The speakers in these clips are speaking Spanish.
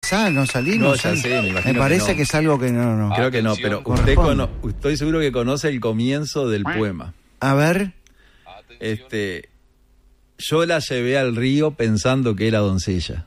pensá, no salí, No, no ya salí. sé, me imagino Me parece que no. que es algo que no. Creo que no, pero usted estoy seguro que conoce el comienzo del poema. A ver. Yo la llevé al río pensando que era doncella.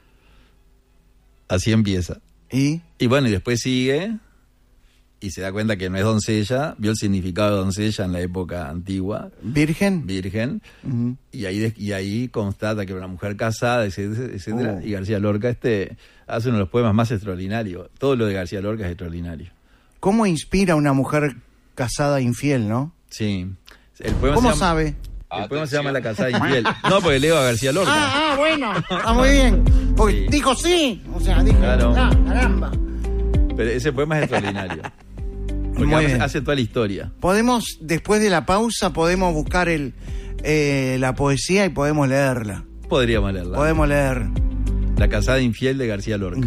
Así empieza. ¿Y? Y bueno, y después sigue y se da cuenta que no es doncella, vio el significado de doncella en la época antigua. ¿Virgen? Virgen. Uh-huh. Y ahí constata que era una mujer casada, etcétera. Y García Lorca hace uno de los poemas más extraordinarios. Todo lo de García Lorca es extraordinario. ¿Cómo inspira a una mujer casada infiel, no? Sí. El poema ¿Cómo sabe? El poema se llama La casada infiel. No, porque leo a García Lorca. Bueno. Está muy bien. Porque dijo sí. O sea, dijo, claro. Caramba. Pero ese poema es extraordinario. Porque hace toda la historia. Podemos, después de la pausa, podemos buscar la poesía y podemos leerla. Podríamos leerla. Podemos leer. La casada infiel de García Lorca.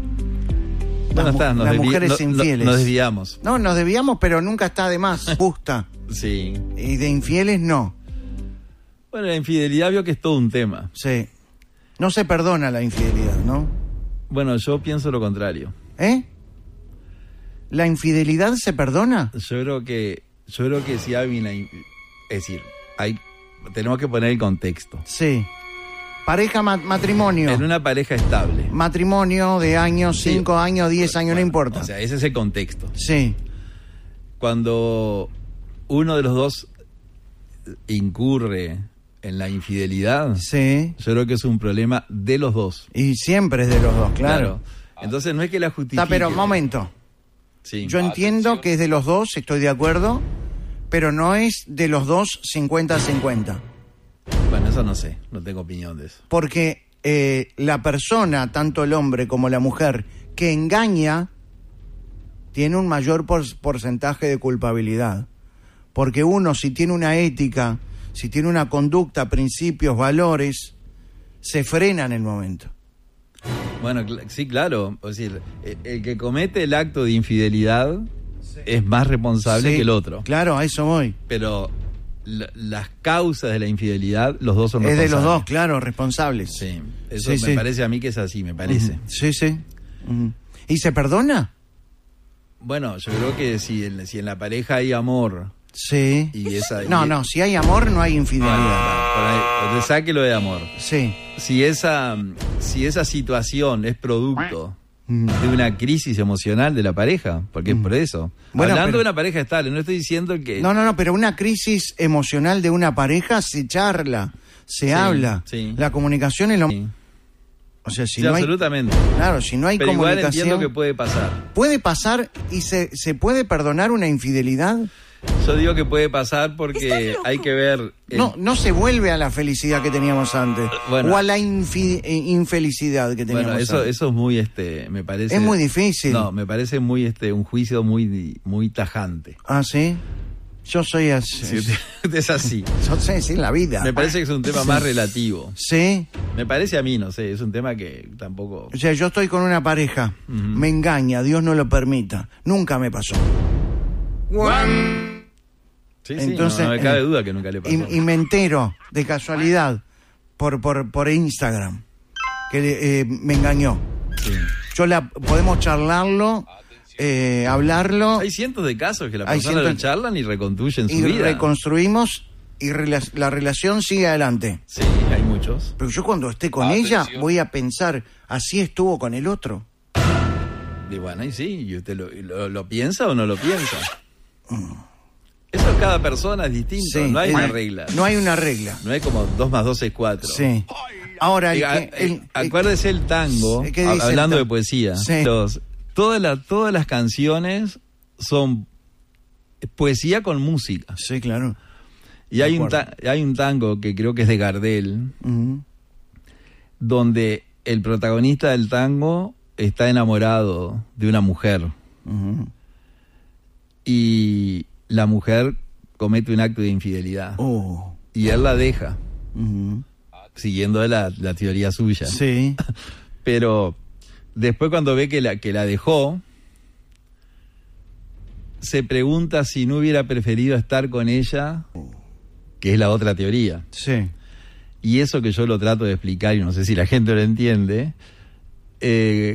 Las mujeres infieles. Nos desviamos. No, nos desviamos, pero nunca está de más. Justa. Sí. Y de infieles no. Bueno, la infidelidad vio que es todo un tema. Sí. No se perdona la infidelidad, ¿no? Bueno, yo pienso lo contrario. ¿La infidelidad se perdona? Yo creo que si hay es decir, tenemos que poner el contexto. Sí. Pareja, matrimonio. En una pareja estable. Matrimonio de años, 5 años, 10 años, no importa. O sea, ese es el contexto. Sí. Cuando uno de los dos incurre en la infidelidad, sí, yo creo que es un problema de los dos. Y siempre es de los dos, claro. Entonces no es que la justifique. Pero, momento. Sí. Yo entiendo que es de los dos, estoy de acuerdo, pero no es de los dos 50-50. Bueno, eso no sé, no tengo opinión de eso. Porque la persona, tanto el hombre como la mujer, que engaña, tiene un mayor porcentaje de culpabilidad. Porque uno, si tiene una ética, si tiene una conducta, principios, valores, se frena en el momento. Bueno, sí, claro. Es decir, el que comete el acto de infidelidad es más responsable que el otro. Claro, a eso voy. Pero las causas de la infidelidad, los dos son responsables. Es de los dos, claro, responsables. Sí, eso me parece a mí que es así, me parece. Sí, sí. ¿Y se perdona? Bueno, yo creo que si en la pareja hay amor... Sí. No, si hay amor no hay infidelidad. Entonces sáquelo de amor. Sí. Si esa situación es producto de una crisis emocional de la pareja, porque es por eso. Bueno, hablando de una pareja estable, no estoy diciendo que... No, pero una crisis emocional de una pareja se charla, se habla. Sí. La comunicación es lo... Sí. O sea, si sí, no absolutamente. Claro, si no hay pero comunicación... Igual entiendo que puede pasar. ¿Puede pasar y se puede perdonar una infidelidad? Yo digo que puede pasar porque hay que ver... No se vuelve a la felicidad que teníamos antes. Bueno, o a la infelicidad que teníamos antes. Eso es muy, me parece... Es muy difícil. No, me parece muy, un juicio muy tajante. ¿Ah, sí? Yo soy así. Sí, es así. Yo sé, sí, la vida. Me parece que es un tema más relativo. ¿Sí? Me parece a mí, no sé, es un tema que tampoco... O sea, yo estoy con una pareja, me engaña, Dios no lo permita. Nunca me pasó. Sí, entonces, no me cabe duda que nunca le pasó. Y me entero, de casualidad, por Instagram, que me engañó. Sí. Podemos charlarlo, hablarlo. Hay cientos de casos que la persona lo charlan y reconstruyen su vida. Y reconstruimos y la relación sigue adelante. Sí, hay muchos. Pero yo cuando esté con ella voy a pensar, así estuvo con el otro. Y bueno, y sí, ¿y usted lo piensa o no lo piensa? Eso es cada persona, es distinto, sí, no hay una regla. No hay una regla. No hay como 2 más 2 es 4. Sí. Ahora, acuérdese el tango, hablando de poesía. Sí. Todas las canciones son poesía con música. Sí, claro. Y hay un tango que creo que es de Gardel, donde el protagonista del tango está enamorado de una mujer. Y la mujer comete un acto de infidelidad. Y él la deja, siguiendo la teoría suya. Sí. Pero después cuando ve que la dejó, se pregunta si no hubiera preferido estar con ella, que es la otra teoría. Sí. Y eso que yo lo trato de explicar, y no sé si la gente lo entiende,